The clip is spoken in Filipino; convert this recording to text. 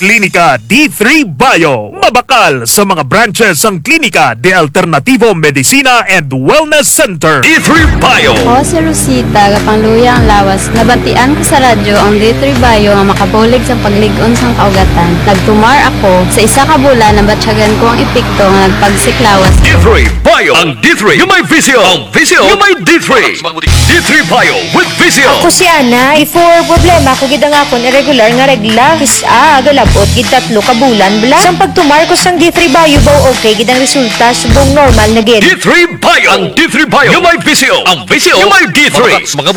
Klinika D3 Bio. Mabakal sa mga branches ang Klinika de Alternativo Medicina and Wellness Center. D3 Bio. Ako si Rosita, kapangluya ang lawas. Nabantian ko sa radyo ang D3 Bio nga makabulig sa paglig-on sang kaugatan. Nagtumar ako sa isa ka bulan na batsyagan ko ang epekto nga nagpagsiklawas. D3 Bio. Ang D3 yung may visio. Ang visio yung may D3. D3 Bio with visio. Ako si Ana, before problema ko gid ang akon irregular nga regla. Kisa galabot gid 3 ka bulan bla. Sang pagtumar ko sang D3 Bio baw okay gid ang resulta subong normal na gid. D3 Bio. Ang D3 Bio yung may visio. Ang visio yung may D3.